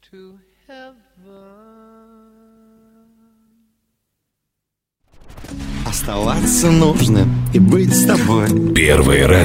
to heaven. Оставаться нужно и быть с тобой. Первое радио.